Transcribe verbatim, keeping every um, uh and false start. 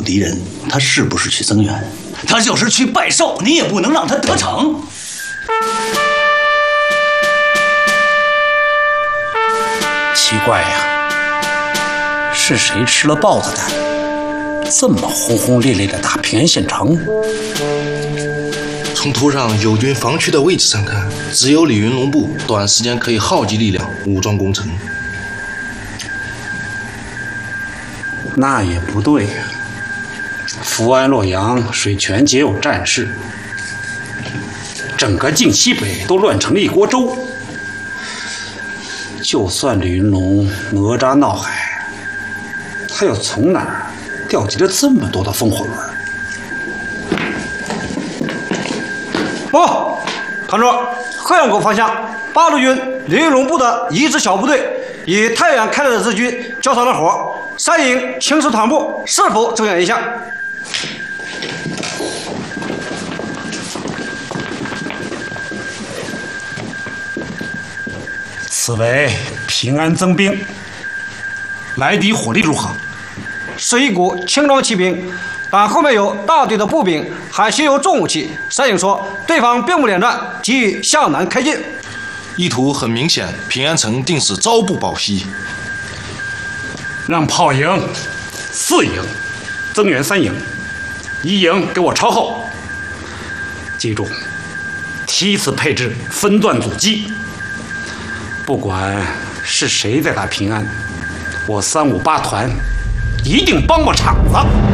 敌人，他是不是去增援？他就是去拜寿，你也不能让他得逞。 奇怪呀，是谁吃了豹子胆，这么轰轰烈烈的打平安县城？ 从图上友军防区的位置上看，只有李云龙部短时间可以耗集力量武装攻城。 那也不对呀，福安、洛阳、水泉皆有战事，整个晋西北都乱成了一锅粥。就算李云龙哪吒闹海，他又从哪儿调集了这么多的风火轮？ 哦，团主，河阳沟方向八路军李云龙部的一支小部队与太原开来的日军交上了火，三营轻师团部是否增援一下？ 此为平安增兵，来敌火力如何？ 是一股轻装骑兵，但后面有大队的步兵，还携有重武器。三营说，对方并不恋战，急于向南开进。 意图很明显，平安城定是朝不保夕。 让炮营、四营增援三营，一营给我抄后。记住，梯次配置，分段阻击。不管是谁在打平安，我三五八团一定帮帮场子。